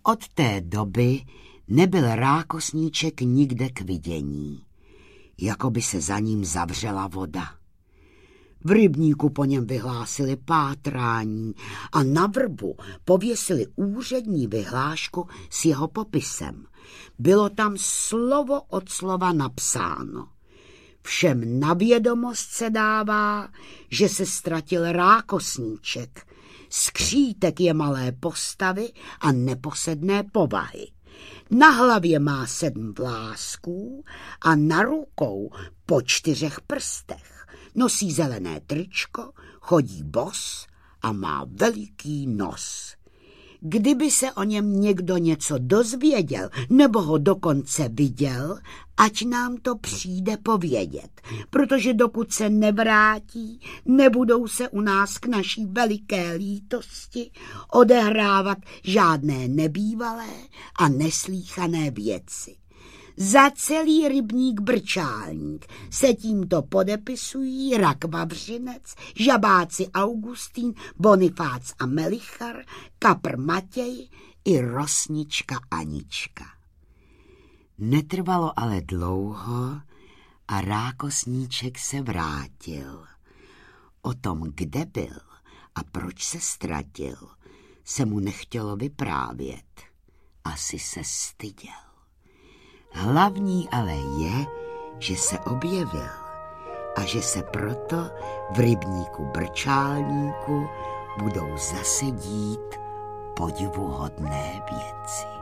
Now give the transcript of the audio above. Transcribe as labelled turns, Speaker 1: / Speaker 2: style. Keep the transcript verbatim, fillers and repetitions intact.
Speaker 1: Od té doby nebyl rákosníček nikde k vidění, jako by se za ním zavřela voda. V rybníku po něm vyhlásili pátrání a na vrbu pověsili úřední vyhlášku s jeho popisem. Bylo tam slovo od slova napsáno. Všem na vědomost se dává, že se ztratil rákosníček. Skřítek je malé postavy a neposedné povahy. Na hlavě má sedm vlásků a na rukou po čtyřech prstech. Nosí zelené tričko, chodí bos a má veliký nos. Kdyby se o něm někdo něco dozvěděl nebo ho dokonce viděl, ať nám to přijde povědět, protože dokud se nevrátí, nebudou se u nás k naší veliké lítosti odehrávat žádné nebývalé a neslýchané věci. Za celý rybník Brčálník se tímto podepisují Rak Vavřinec, žabáci Augustín, Bonifác a Melichar, Kapr Matěj i rosnička Anička. Netrvalo ale dlouho a rákosníček se vrátil. O tom, kde byl a proč se ztratil, se mu nechtělo vyprávět. Asi se styděl. Hlavní ale je, že se objevil a že se proto v rybníku Brčálníku budou zase dít podivuhodné věci.